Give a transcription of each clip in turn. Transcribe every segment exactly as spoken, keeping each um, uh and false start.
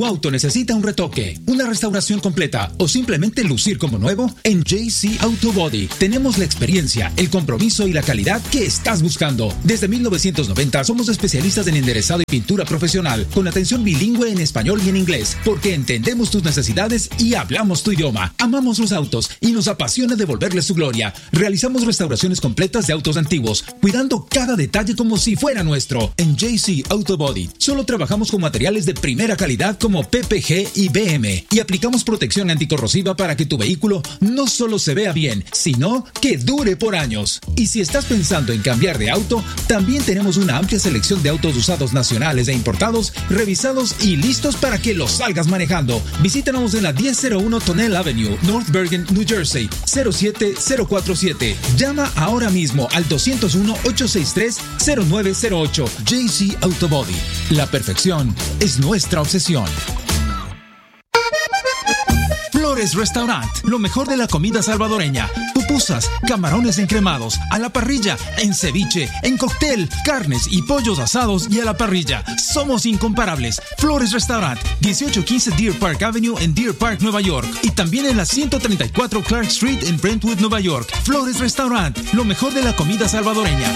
auto necesita un retoque, una restauración completa o simplemente lucir como nuevo? En J C Auto Body tenemos la experiencia, el compromiso y la calidad que estás buscando. Desde mil novecientos noventa somos especialistas en enderezado y pintura profesional, con atención bilingüe en español y en inglés, porque entendemos tus necesidades y hablamos tu idioma. Amamos los autos y nos apasiona devolverles su gloria. Realizamos restauraciones completas de autos antiguos, cuidando cada detalle como si fuera nuestro. En J C Auto Body solo trabajamos con materiales de primera calidad como P P G y B M y aplicamos protección anticorrosiva para que tu vehículo no solo se vea bien, sino que dure por años. Y si estás pensando en cambiar de auto, también tenemos una amplia selección de autos usados nacionales e importados, revisados y listos para que los salgas manejando. Visítanos en la diez cero uno Tonnelle Avenue, North Bergen, New Jersey, cero siete cero cuatro siete. Llama ahora mismo al dos cero uno, ocho seis tres, cero nueve cero ocho. J C Auto Body. La perfección es nuestra obsesión. Flores Restaurant, lo mejor de la comida salvadoreña. Pupusas, camarones encremados, a la parrilla, en ceviche, en cóctel, carnes y pollos asados y a la parrilla. Somos incomparables. Flores Restaurant, dieciocho quince Deer Park Avenue en Deer Park, Nueva York. Y también en la ciento treinta y cuatro Clark Street en Brentwood, Nueva York. Flores Restaurant, lo mejor de la comida salvadoreña.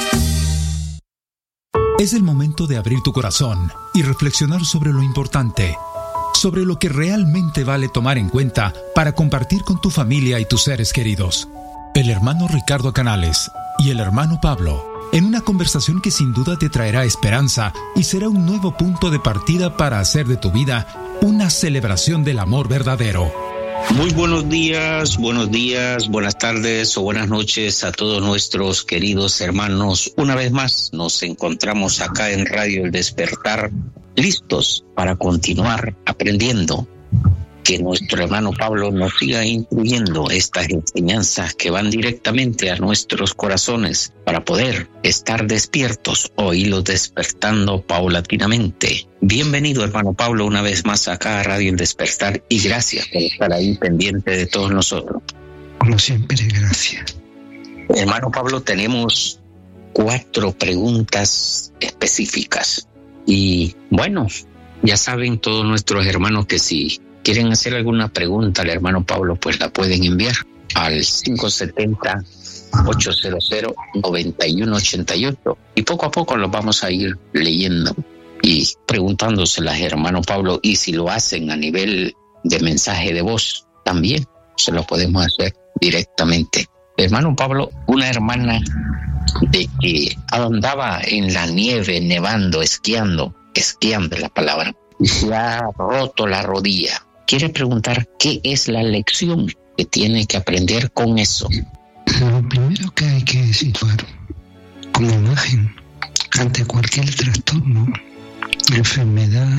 Es el momento de abrir tu corazón y reflexionar sobre lo importante, sobre lo que realmente vale tomar en cuenta para compartir con tu familia y tus seres queridos. El hermano Ricardo Canales y el hermano Pablo, en una conversación que sin duda te traerá esperanza y será un nuevo punto de partida para hacer de tu vida una celebración del amor verdadero. Muy buenos días, buenos días, buenas tardes o buenas noches a todos nuestros queridos hermanos. Una vez más nos encontramos acá en Radio El Despertar, listos para continuar aprendiendo. Que nuestro hermano Pablo nos siga incluyendo estas enseñanzas que van directamente a nuestros corazones para poder estar despiertos o irlos despertando paulatinamente. Bienvenido, hermano Pablo, una vez más acá a Radio El Despertar y gracias por estar ahí pendiente de todos nosotros. Como siempre, gracias. Hermano Pablo, tenemos cuatro preguntas específicas y bueno, ya saben todos nuestros hermanos que si quieren hacer alguna pregunta al hermano Pablo, pues la pueden enviar al cinco siete cero, ocho cero cero, nueve uno ocho ocho y poco a poco los vamos a ir leyendo y preguntándoselas, hermano Pablo, y si lo hacen a nivel de mensaje de voz, también se lo podemos hacer directamente. Hermano Pablo, una hermana de que andaba en la nieve, nevando, esquiando, esquiando es la palabra, y se ha roto la rodilla. Quiere preguntar qué es la lección que tiene que aprender con eso. Lo primero que hay que situar como imagen ante cualquier trastorno, enfermedad,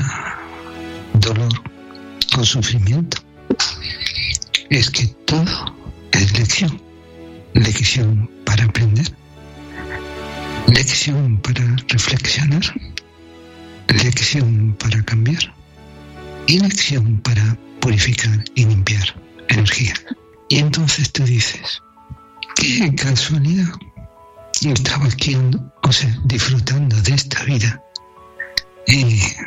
dolor o sufrimiento es que todo es lección. Lección para aprender, lección para reflexionar, lección para cambiar y lección para purificar y limpiar energía. Y entonces tú dices, qué casualidad, estaba esquiando, o sea, disfrutando de esta vida y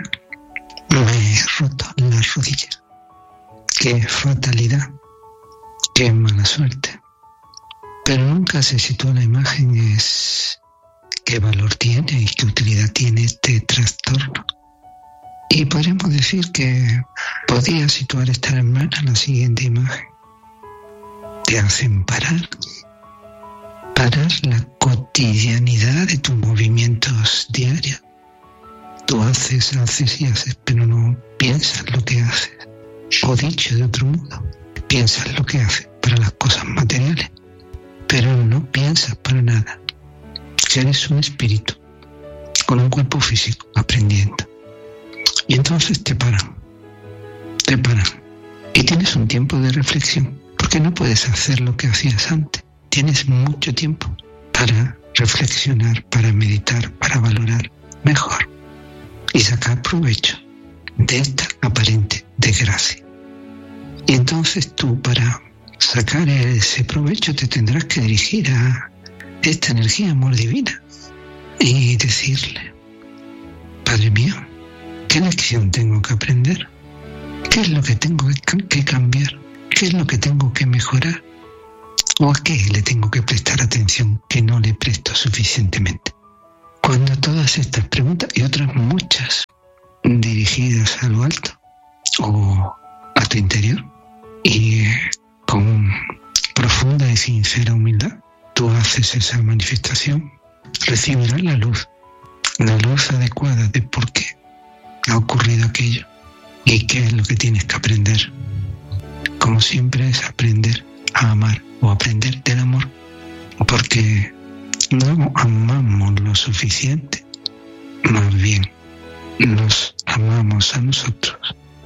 me he roto la rodilla. Qué fatalidad, qué mala suerte. Pero nunca se sitúa la imagen, es qué valor tiene y qué utilidad tiene este trastorno. Y podríamos decir que podría situar esta hermana en la siguiente imagen. Te hacen parar, parar la cotidianidad de tus movimientos diarios. Tú haces, haces y haces, pero no piensas lo que haces. O dicho de otro modo, piensas lo que haces para las cosas materiales, pero no piensas para nada. Eres un espíritu con un cuerpo físico aprendiendo. Y entonces te paran, te paran. Y tienes un tiempo de reflexión, porque no puedes hacer lo que hacías antes. Tienes mucho tiempo para reflexionar, para meditar, para valorar mejor y sacar provecho de esta aparente desgracia. Y entonces tú, para sacar ese provecho, te tendrás que dirigir a esta energía amor divina y decirle, Padre mío, ¿qué lección tengo que aprender? ¿Qué es lo que tengo que cambiar? ¿Qué es lo que tengo que mejorar? ¿O a qué le tengo que prestar atención que no le presto suficientemente? Cuando todas estas preguntas y otras muchas dirigidas a lo alto o a tu interior y con profunda y sincera humildad, tú haces esa manifestación, recibirás la luz, la luz adecuada de por qué ha ocurrido aquello y qué es lo que tienes que aprender. Como siempre es aprender a amar o aprender del amor, porque no amamos lo suficiente, más bien nos amamos a nosotros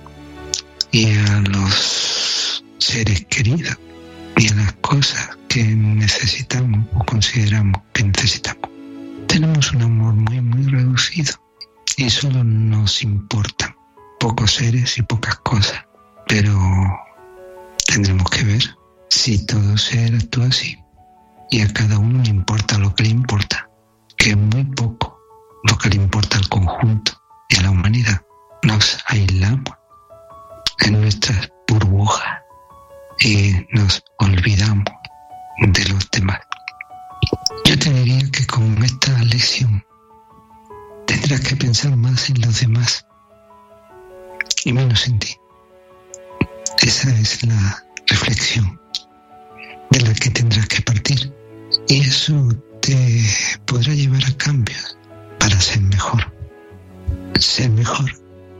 y a los seres queridos y a las cosas que necesitamos o consideramos que necesitamos. Tenemos un amor muy muy reducido y solo nos importan pocos seres y pocas cosas, pero tendremos que ver si todo ser actúa así y a cada uno le importa lo que le importa, que es muy poco lo que le importa al conjunto y a la humanidad. Nos aislamos en nuestras burbujas y nos olvidamos de los demás. Yo te diría que con esta lección tendrás que pensar más en los demás y menos en ti. Esa es la reflexión de la que tendrás que partir y eso te podrá llevar a cambios para ser mejor. Ser mejor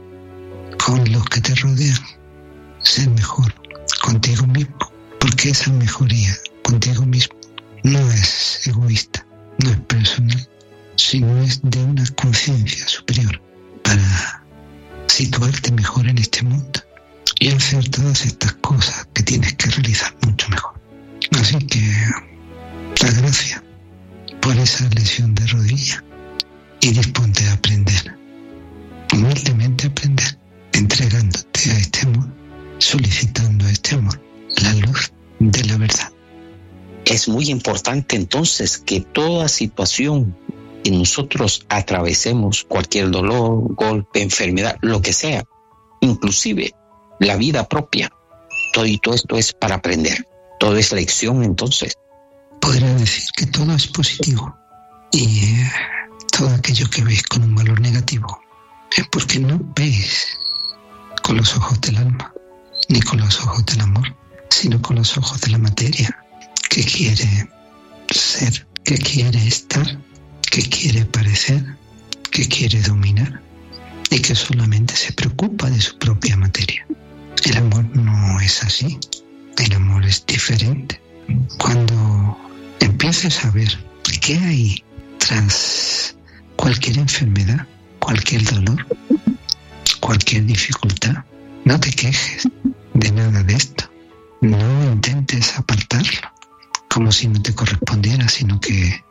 con los que te rodean, ser mejor contigo mismo, porque esa mejoría contigo mismo no es egoísta, no es personal, sino es de una conciencia superior para situarte mejor en este mundo y hacer todas estas cosas que tienes que realizar mucho mejor. Así que, da gracias por esa lesión de rodilla y disponte a aprender, humildemente aprender, entregándote a este amor, solicitando a este amor la luz de la verdad. Es muy importante entonces que toda situación que nosotros atravesemos, cualquier dolor, golpe, enfermedad, lo que sea, inclusive la vida propia, todo y todo esto es para aprender, todo es lección entonces. Podría decir que todo es positivo y eh, todo aquello que veis con un valor negativo es porque no veis con los ojos del alma ni con los ojos del amor, sino con los ojos de la materia que quiere ser, que quiere estar, que quiere parecer, que quiere dominar y que solamente se preocupa de su propia materia. El amor no es así, el amor es diferente. Cuando empieces a ver qué hay tras cualquier enfermedad, cualquier dolor, cualquier dificultad, no te quejes de nada de esto. No intentes apartarlo como si no te correspondiera, sino que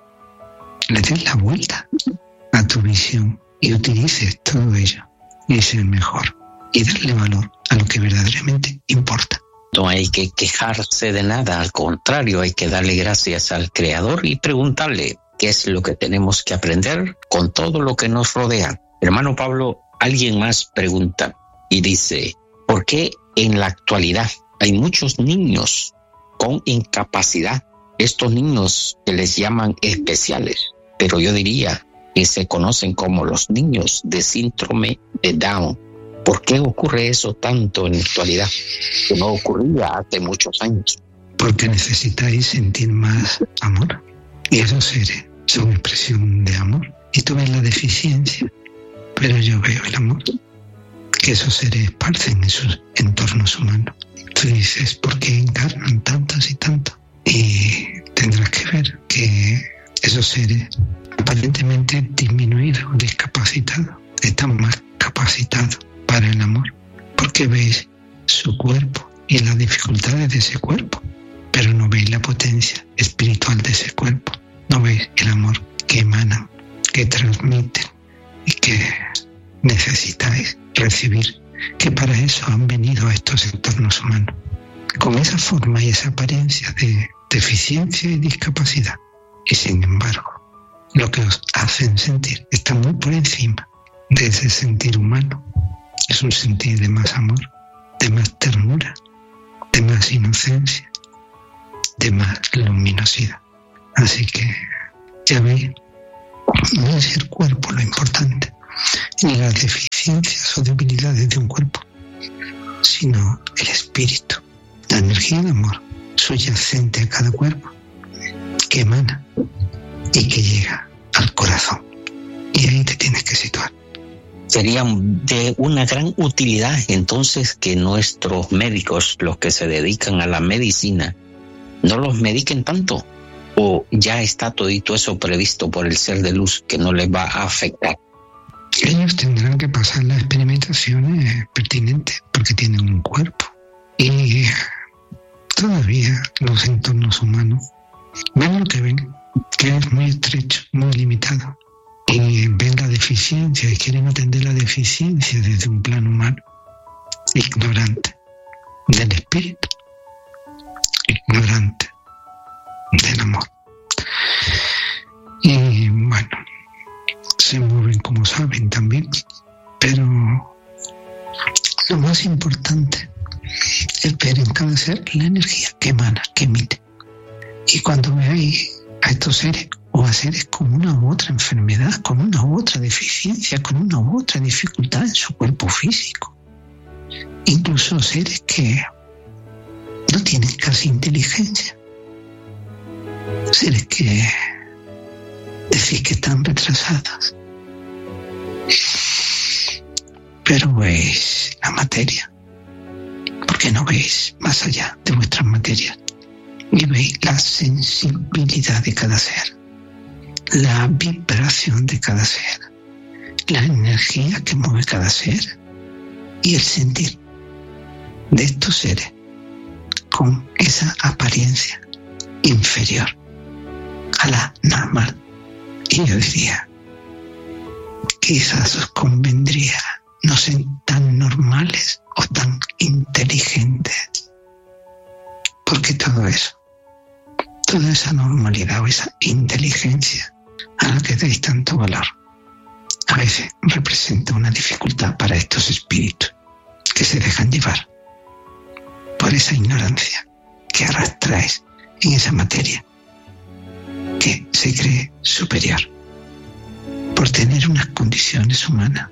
le des la vuelta a tu visión y utilices todo ello y ser mejor y darle valor a lo que verdaderamente importa. No hay que quejarse de nada, al contrario, hay que darle gracias al Creador y preguntarle qué es lo que tenemos que aprender con todo lo que nos rodea. Hermano Pablo, alguien más pregunta y dice, ¿por qué en la actualidad hay muchos niños con incapacidad? Estos niños que les llaman especiales, pero yo diría que se conocen como los niños de síndrome de Down. ¿Por qué ocurre eso tanto en la actualidad? Que no ocurría hace muchos años. Porque necesitáis sentir más amor. Y esos seres son expresión de amor. Y tú ves la deficiencia, pero yo veo el amor que esos seres esparcen en sus entornos humanos. Tú dices, ¿por qué encarnan tantos y tantos? Y tendrás que ver que esos seres aparentemente disminuidos, discapacitados, están más capacitados para el amor, porque veis su cuerpo y las dificultades de ese cuerpo, pero no veis la potencia espiritual de ese cuerpo, no veis el amor que emanan, que transmiten y que necesitáis recibir, que para eso han venido a estos entornos humanos, con esa forma y esa apariencia de deficiencia y discapacidad. Y sin embargo, lo que os hacen sentir está muy por encima de ese sentir humano. Es un sentir de más amor, de más ternura, de más inocencia, de más luminosidad. Así que, ya veis, no es el cuerpo lo importante, ni las deficiencias o debilidades de un cuerpo, sino el espíritu, la energía de amor subyacente a cada cuerpo, que emana y que llega al corazón. Y ahí te tienes que situar. Sería de una gran utilidad entonces que nuestros médicos, los que se dedican a la medicina, no los mediquen tanto, o ya está todito eso previsto por el ser de luz que no les va a afectar. Ellos tendrán que pasar las experimentaciones pertinentes porque tienen un cuerpo, y todavía los entornos humanos ven lo que ven, que es muy estrecho, muy limitado, y ven la deficiencia y quieren atender la deficiencia desde un plano humano, ignorante del espíritu, ignorante del amor. Y bueno, se mueven como saben también, pero lo más importante es ver en cada ser la energía que emana, que emite. Y cuando veáis a estos seres o a seres con una u otra enfermedad, con una u otra deficiencia, con una u otra dificultad en su cuerpo físico, incluso seres que no tienen casi inteligencia, seres que decís que están retrasados, pero veis la materia, porque no veis más allá de vuestras materias y veis la sensibilidad de cada ser, la vibración de cada ser, la energía que mueve cada ser y el sentir de estos seres con esa apariencia inferior a la normal. Y yo diría, quizás os convendría no ser tan normales o tan inteligentes, porque todo eso, toda esa normalidad o esa inteligencia a la que dais tanto valor, a veces representa una dificultad para estos espíritus que se dejan llevar por esa ignorancia que arrastráis en esa materia que se cree superior por tener unas condiciones humanas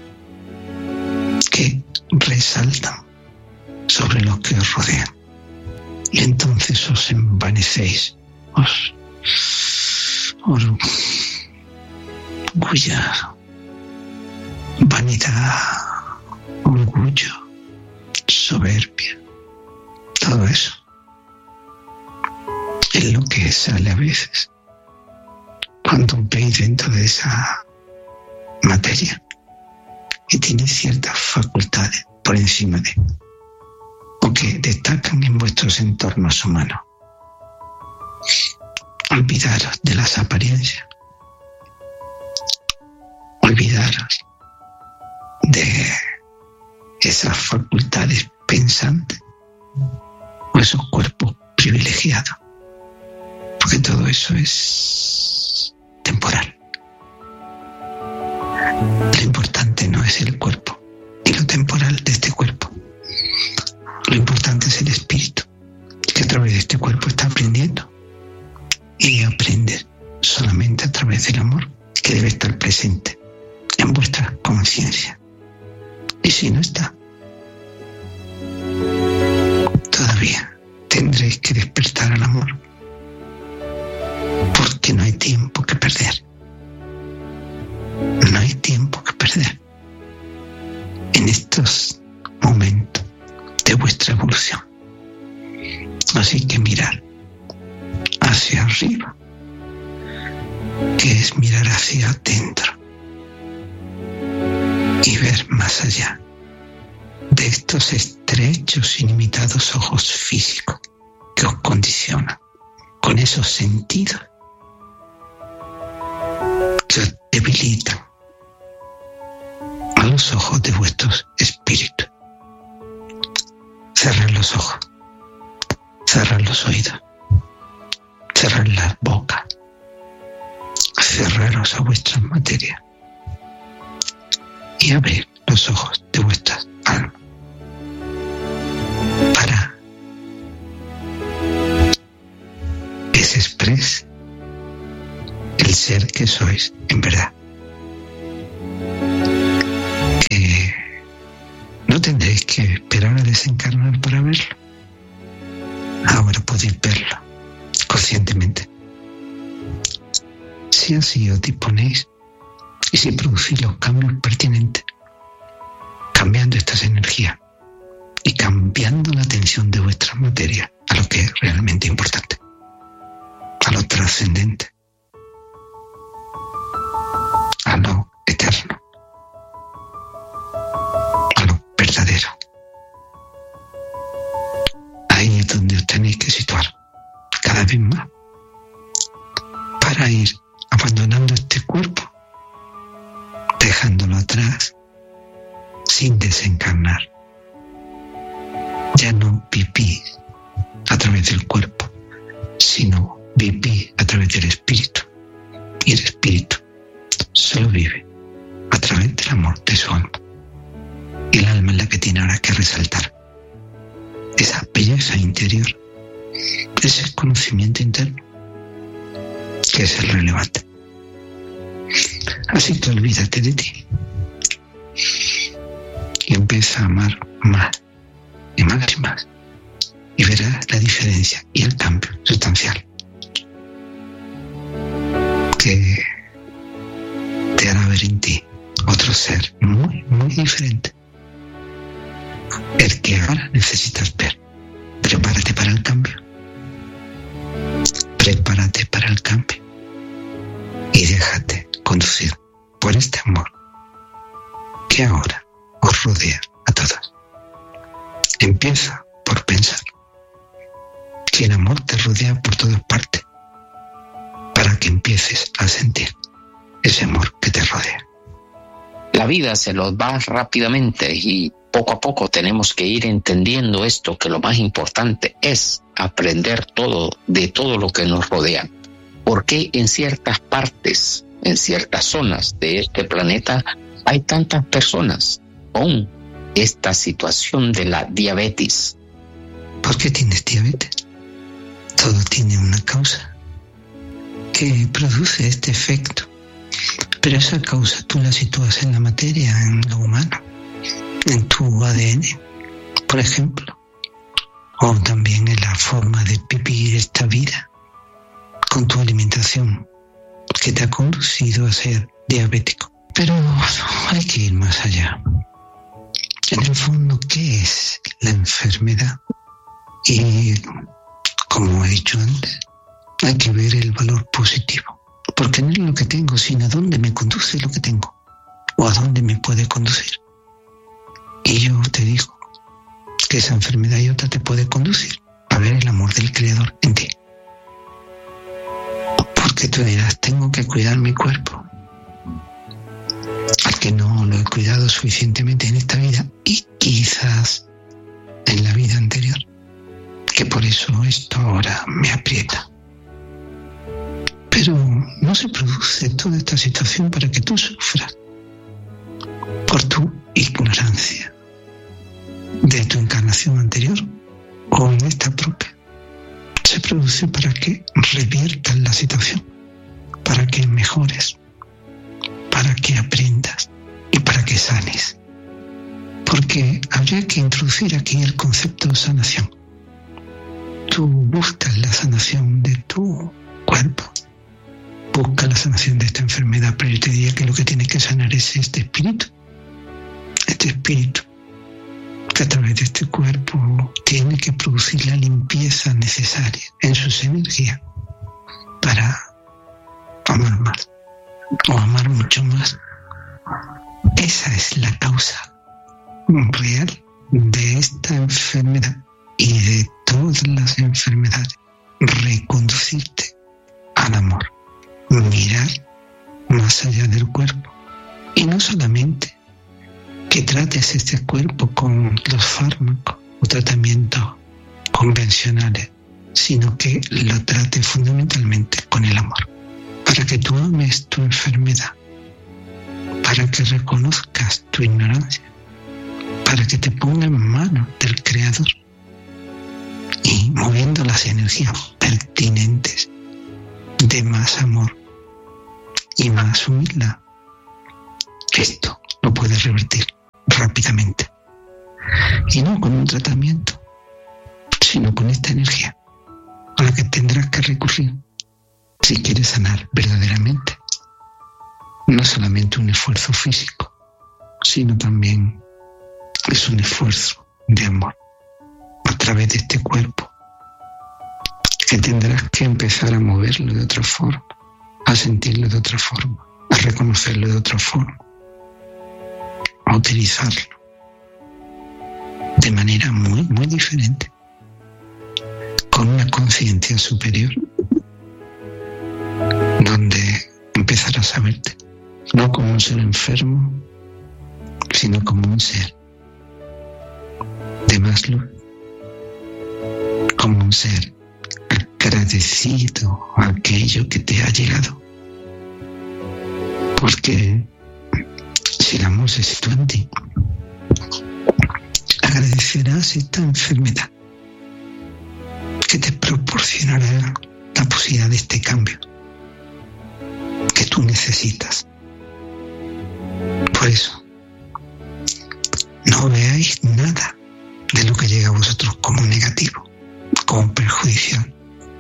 que resaltan sobre lo que os rodea. Y entonces os envanecéis, os orgullo, vanidad, orgullo, soberbia, todo eso es lo que sale a veces cuando veis dentro de esa materia que tiene ciertas facultades por encima de, o que destacan en vuestros entornos humanos. Olvidaros de las apariencias, olvidaros de esas facultades pensantes o esos cuerpos privilegiados, porque todo eso es temporal. Lo importante no es el cuerpo y lo temporal de este cuerpo. Lo importante es el espíritu, que a través de este cuerpo está aprendiendo, y aprender solamente a través del amor, que debe estar presente en vuestra conciencia. Y si no está, todavía tendréis que despertar al amor, porque no hay tiempo que perder. No hay tiempo que perder en estos momentos de vuestra evolución. Así que mirar hacia arriba, que es mirar hacia adentro y ver más allá de estos estrechos y limitados ojos físicos que os condicionan con esos sentidos que os debilitan a los ojos de vuestros espíritus. Cerrad los ojos, cerrad los oídos, cerrad las bocas, cerraros a vuestras materias y abrid los ojos de vuestras almas que se exprese el ser que sois en verdad. Que no tendréis que esperar a desencarnar para verlo. Ahora podéis verlo conscientemente. Si así os disponéis y si producís los cambios pertinentes, cambiando estas energías y cambiando la atención de vuestra materia a lo que es realmente importante, a lo trascendente, a lo eterno, a lo verdadero. Ahí es donde os tenéis que situar cada vez más para ir abandonando este cuerpo, dejándolo atrás sin desencarnar. Ya no vivís a través del cuerpo, sino vivís a través del espíritu. Y el espíritu solo vive a través del amor de su alma. Y el alma es la que tiene ahora que resaltar esa belleza interior, ese conocimiento interno, que es el relevante. Así que olvídate de ti y empieza a amar más y más y más, y verás la diferencia y el cambio sustancial que te hará ver en ti otro ser muy, muy diferente, el que ahora necesitas ver. Prepárate para el cambio, prepárate para el cambio y déjate conducir por este amor que ahora os rodea a todos. Empieza por pensar que el amor te rodea por todas partes para que empieces a sentir ese amor que te rodea. La vida se nos va rápidamente y poco a poco tenemos que ir entendiendo esto, que lo más importante es aprender todo de todo lo que nos rodea. Porque en ciertas partes, en ciertas zonas de este planeta hay tantas personas con esta situación de la diabetes. ¿Por qué tienes diabetes? Todo tiene una causa que produce este efecto. Pero esa causa tú la sitúas en la materia, en lo humano, en tu A D N, por ejemplo, o también en la forma de vivir esta vida, con tu alimentación, que te ha conducido a ser diabético. Pero hay que ir más allá. En el fondo, ¿qué es la enfermedad? Y, como he dicho antes, hay que ver el valor positivo. Porque no es lo que tengo, sino a dónde me conduce lo que tengo, o a dónde me puede conducir. Y yo te digo que esa enfermedad y otra te puede conducir a ver el amor del Creador en ti. Porque tú dirás, tengo que cuidar mi cuerpo, al que no lo he cuidado suficientemente en esta vida y quizás en la vida anterior, que por eso esto ahora me aprieta. Pero no se produce toda esta situación para que tú sufras por tu ignorancia de tu encarnación anterior o en esta propia. Se produce para que reviertas la situación, para que mejores, para que aprendas y para que sanes. Porque habría que introducir aquí el concepto de sanación. Tú buscas la sanación de tu cuerpo, busca la sanación de esta enfermedad, pero yo te diría que lo que tienes que sanar es este espíritu. Este espíritu que a través de este cuerpo tiene que producir la limpieza necesaria en sus energías para amar más o amar mucho más. Esa es la causa real de esta enfermedad y de todas las enfermedades. Reconducirte al amor. Mirar más allá del cuerpo y no solamente que trates este cuerpo con los fármacos o tratamientos convencionales, sino que lo trates fundamentalmente con el amor, para que tú ames tu enfermedad, para que reconozcas tu ignorancia, para que te ponga en manos del Creador y moviendo las energías pertinentes, de más amor y más humildad. Esto lo puedes revertir rápidamente. Y no con un tratamiento, sino con esta energía a la que tendrás que recurrir si quieres sanar verdaderamente. No solamente un esfuerzo físico, sino también es un esfuerzo de amor a través de este cuerpo, que tendrás que empezar a moverlo de otra forma, a sentirlo de otra forma, a reconocerlo de otra forma, a utilizarlo de manera muy, muy diferente, con una conciencia superior, donde empezarás a verte no como un ser enfermo, sino como un ser de más luz, como un ser agradecido a aquello que te ha llegado. Porque si el amor se sitúa en ti, agradecerás esta enfermedad que te proporcionará la posibilidad de este cambio que tú necesitas. Por eso, no veáis nada de lo que llega a vosotros como negativo, como perjudicial,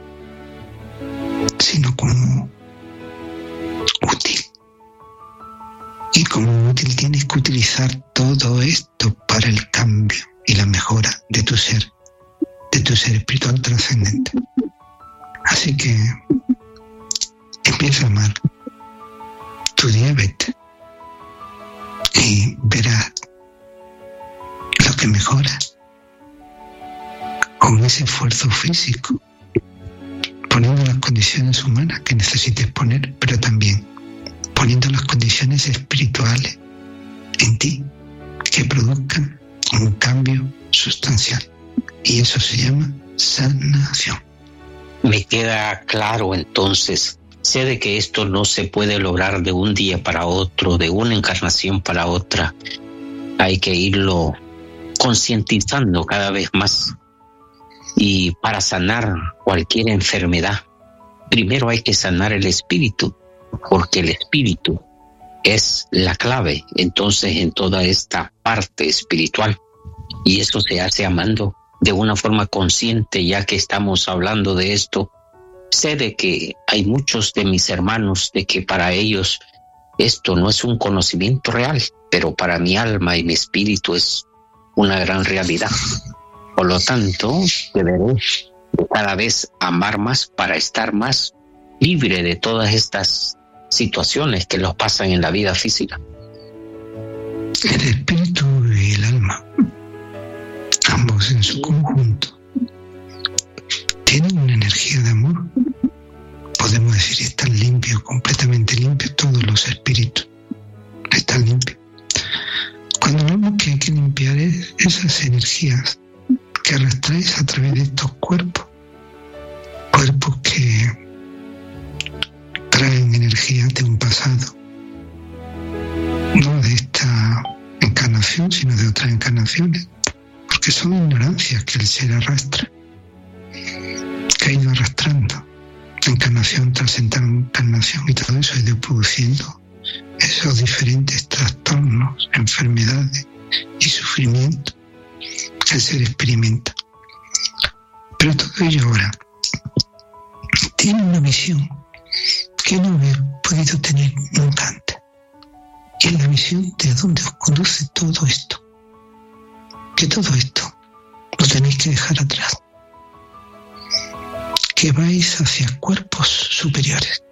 sino como útil. Y como útil tienes que utilizar todo esto para el cambio y la mejora de tu ser, de tu ser espiritual trascendente. Así que empieza a amar tu diabetes y verás lo que mejora con ese esfuerzo físico, poniendo las condiciones humanas que necesites poner, pero también poniendo las condiciones espirituales en ti que produzcan un cambio sustancial. Y eso se llama sanación. Me queda claro entonces. Sé de que esto no se puede lograr de un día para otro, de una encarnación para otra. Hay que irlo concientizando cada vez más. Y para sanar cualquier enfermedad, primero hay que sanar el espíritu, porque el espíritu es la clave entonces en toda esta parte espiritual. Y eso se hace amando de una forma consciente, ya que estamos hablando de esto. Sé de que hay muchos de mis hermanos de que para ellos esto no es un conocimiento real, pero para mi alma y mi espíritu es una gran realidad. Por lo tanto, deberé cada vez amar más para estar más libre de todas estas situaciones que nos pasan en la vida física. El espíritu y el alma, ambos en su conjunto, tienen una energía de amor. Podemos decir, están limpios, completamente limpios, todos los espíritus están limpios. Cuando hablamos que hay que limpiar es esas energías que arrastráis a través de estos cuerpos, cuerpos que traen energías de un pasado, no de esta encarnación, sino de otras encarnaciones, porque son ignorancias que el ser arrastra, que ha ido arrastrando encarnación tras encarnación, y todo eso ha ido produciendo esos diferentes trastornos, enfermedades y sufrimiento que el ser experimenta. Pero todo ello ahora tiene una visión que no he podido tener nunca antes, y es la visión de dónde os conduce todo esto, que todo esto lo tenéis que dejar atrás, que vais hacia cuerpos superiores.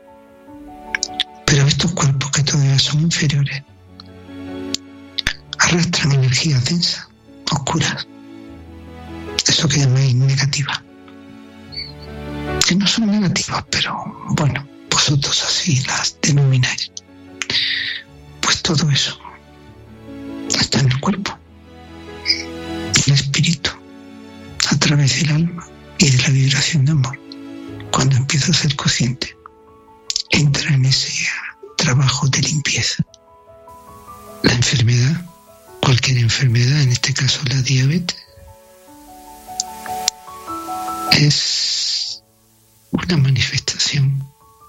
Pero estos cuerpos que todavía son inferiores arrastran energías densas, oscuras, eso que llamáis negativas, que no son negativas, pero bueno, vosotros así las denomináis. Pues todo eso está en el cuerpo, el espíritu, a través del alma y de la vibración de amor. Cuando empieza a ser consciente, entra en ese trabajo de limpieza. La enfermedad, cualquier enfermedad, en este caso la diabetes, es una manifestación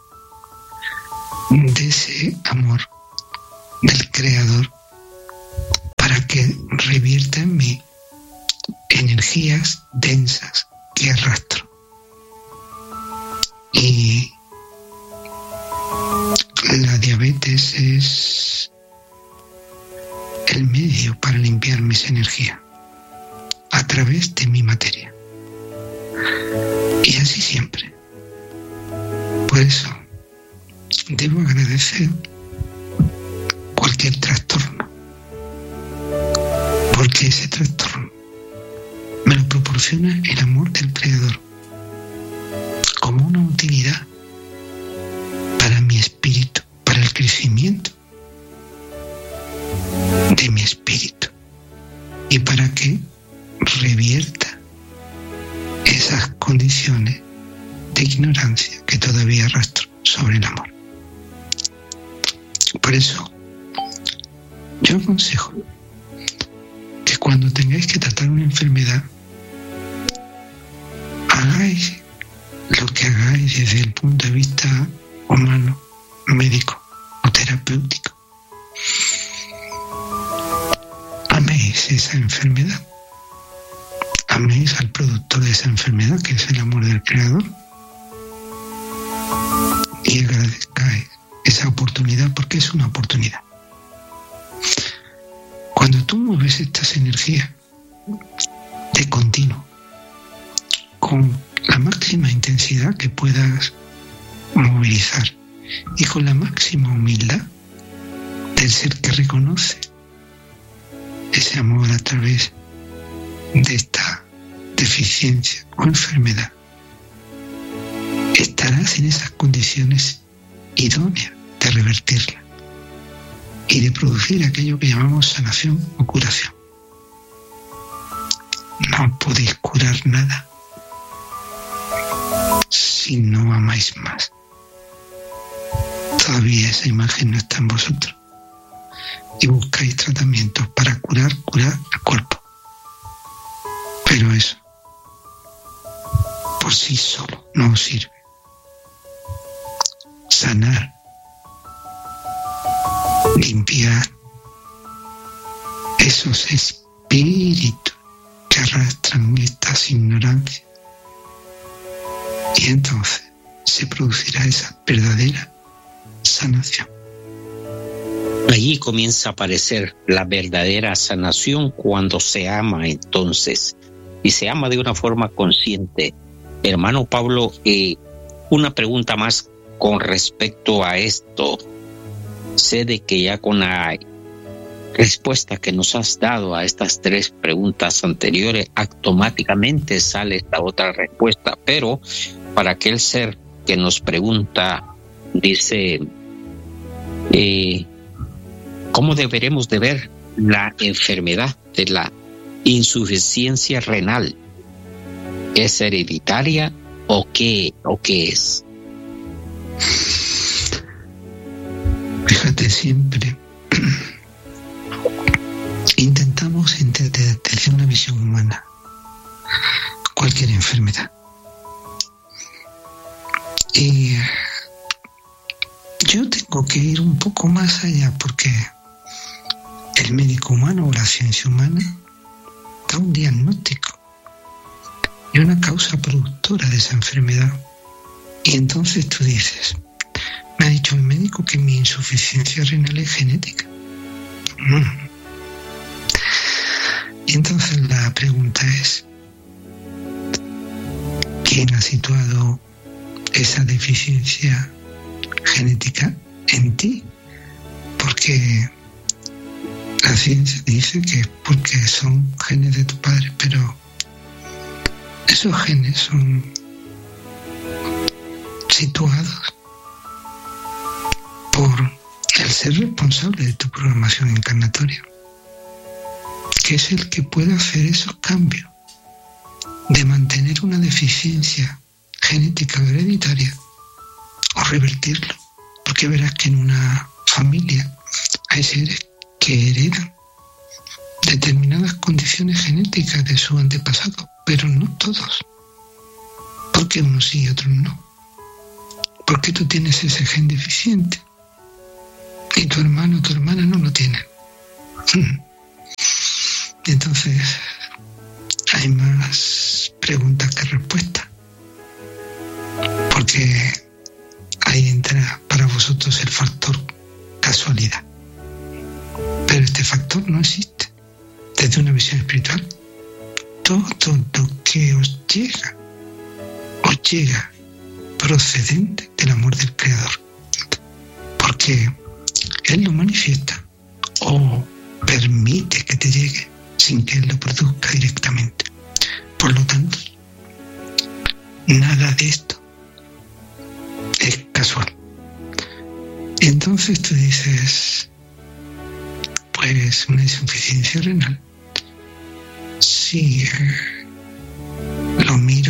de ese amor del Creador para que revierta en mí energías densas que arrastro. Y la diabetes es el medio para limpiar mis energías a través de mi materia. Y así siempre. Por eso debo agradecer cualquier trastorno, porque ese trastorno me lo proporciona el amor del Creador como una utilidad para mi espíritu, para el crecimiento de mi espíritu y para que revierta esas condiciones de ignorancia que todavía arrastro sobre el amor. Por eso yo aconsejo que cuando tengáis que tratar una enfermedad, hagáis lo que hagáis desde el punto de vista humano, médico o terapéutico. Améis esa enfermedad. Améis al productor de esa enfermedad, que es el amor del Creador. Y agradezcáis esa oportunidad, porque es una oportunidad. Cuando tú mueves estas energías de continuo, con la máxima intensidad que puedas movilizar y con la máxima humildad del ser que reconoce ese amor a través de esta deficiencia o enfermedad, estarás en esas condiciones idóneas de revertirla y de producir aquello que llamamos sanación o curación. No podéis curar nada si no amáis más. Todavía esa imagen no está en vosotros y buscáis tratamientos para curar, curar el cuerpo. Pero eso por sí solo no os sirve. Sanar, limpiar esos espíritus que arrastran estas ignorancias, y entonces se producirá esa verdadera sanación. Allí comienza a aparecer la verdadera sanación cuando se ama, entonces, y se ama de una forma consciente. Hermano Pablo, eh, una pregunta más con respecto a esto. Sé de que ya con la respuesta que nos has dado a estas tres preguntas anteriores, automáticamente sale esta otra respuesta, pero para aquel ser que nos pregunta, dice, eh, ¿cómo deberemos de ver la enfermedad de la insuficiencia renal? ¿Es hereditaria o qué, o qué es? Fíjate, siempre intentamos entender desde una visión humana cualquier enfermedad. Y yo tengo que ir un poco más allá, porque el médico humano o la ciencia humana da un diagnóstico y una causa productora de esa enfermedad. Y entonces tú dices, me ha dicho el médico que mi insuficiencia renal es genética. Mm. Y entonces la pregunta es, ¿quién ha situado esa deficiencia genética en ti? Porque la ciencia dice que es porque son genes de tu padre, pero esos genes son situados por el ser responsable de tu programación encarnatoria, que es el que puede hacer esos cambios de mantener una deficiencia genética o hereditaria o revertirlo, porque verás que en una familia hay seres que heredan determinadas condiciones genéticas de su antepasado, pero no todos, porque unos sí y otros no. porque tú tienes ese gen deficiente y tu hermano o tu hermana no lo tienen. Entonces hay más preguntas que respuestas, porque ahí entra para vosotros el factor casualidad. Pero este factor no existe. Desde una visión espiritual, todo lo que os llega, os llega procedente del amor del Creador, porque Él lo manifiesta o permite que te llegue sin que Él lo produzca directamente. Por lo tanto, nada de esto es casual. Y entonces tú dices, pues una insuficiencia renal. Si eh, lo miro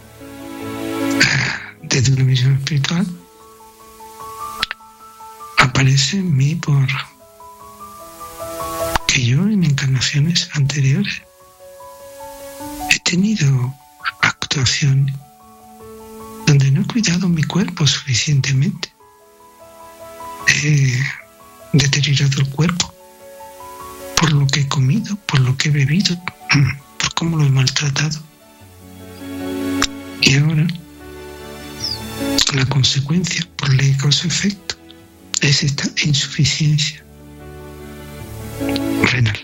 eh, desde una visión espiritual, aparece en mí por que yo en encarnaciones anteriores he tenido actuaciones donde no he cuidado mi cuerpo suficientemente. He deteriorado el cuerpo por lo que he comido, por lo que he bebido, por cómo lo he maltratado. Y ahora la consecuencia, por ley causa-efecto, es esta insuficiencia renal.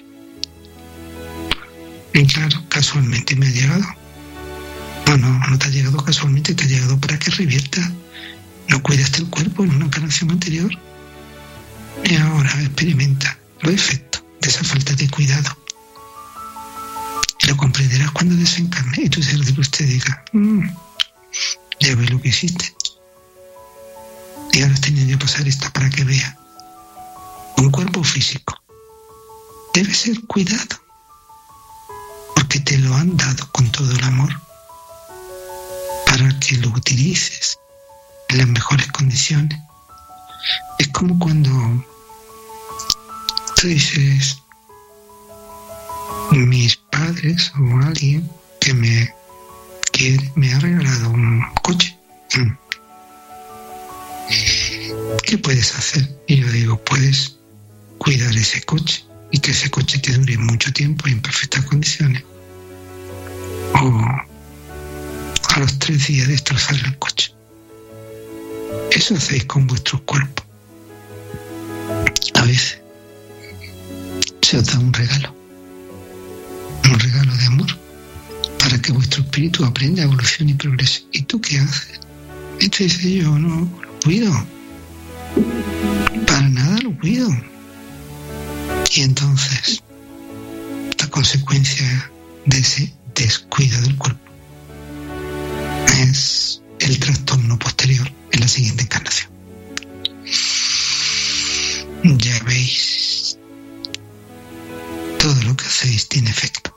Y claro, casualmente me ha llegado. No, no, no te ha llegado casualmente, te ha llegado para que revierta. No cuidaste el cuerpo en una encarnación anterior y ahora experimenta los efectos de esa falta de cuidado. Y lo comprenderás cuando desencarne y tu ser de luz te diga, mmm, ya ves lo que hiciste. Y ahora tenía que pasar esta para que vea. Un cuerpo físico debe ser cuidado porque te lo han dado con todo el amor para que lo utilices en las mejores condiciones. Es como cuando tú dices, mis padres o alguien que me quiere, me ha regalado un coche. ¿Qué puedes hacer? Y yo digo, puedes cuidar ese coche y que ese coche te dure mucho tiempo en perfectas condiciones. O a los tres días destrozar el coche. Eso hacéis con vuestro cuerpo. A veces se os da un regalo, un regalo de amor, para que vuestro espíritu aprenda, evolucione y progrese. ¿Y tú qué haces? Y tú dices, yo no lo cuido, para nada lo cuido. Y entonces, la consecuencia de ese descuido del cuerpo es el trastorno posterior en la siguiente encarnación. Ya veis, todo lo que hacéis tiene efecto.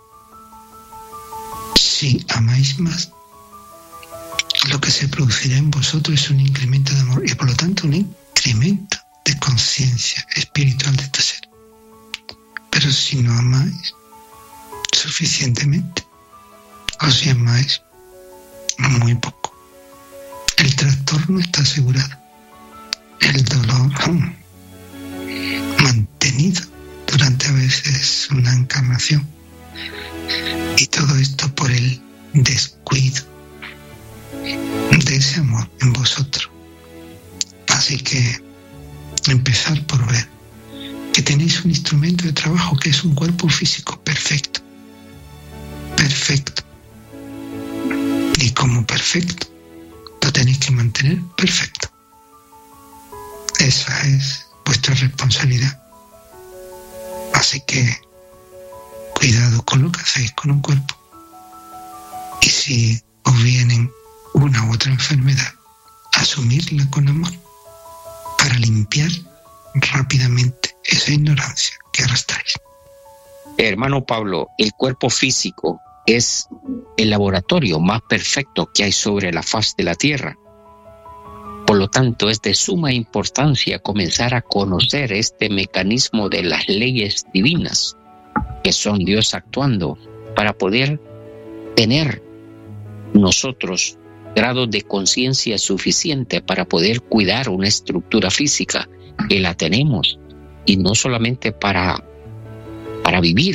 Si amáis más, lo que se producirá en vosotros es un incremento de amor y por lo tanto un incremento de conciencia espiritual de este ser. Pero si no amáis suficientemente, o si amáis muy poco, el trastorno está asegurado. El dolor hmm, mantenido durante a veces una encarnación. Y todo esto por el descuido de ese amor en vosotros. Así que empezar por ver que tenéis un instrumento de trabajo que es un cuerpo físico perfecto. Perfecto. Y como perfecto, lo tenéis que mantener perfecto. Esa es vuestra responsabilidad. Así que cuidado con lo que hacéis con un cuerpo. Y si os vienen una u otra enfermedad, asumirla con amor para limpiar rápidamente esa ignorancia que arrastráis. Hermano Pablo, el cuerpo físico es el laboratorio más perfecto que hay sobre la faz de la tierra. Por lo tanto, es de suma importancia comenzar a conocer este mecanismo de las leyes divinas, que son Dios actuando, para poder tener nosotros grado de conciencia suficiente para poder cuidar una estructura física, que la tenemos, y no solamente para, para vivir,